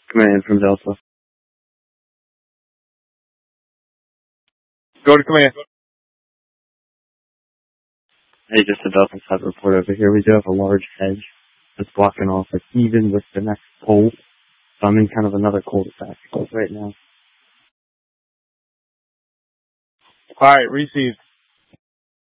Command from Delta. Go to command. Hey, just a Delta side report over here. We do have a large hedge that's blocking off it, even with the next pole. So I'm in kind of another cul-de-sac right now. Alright, received.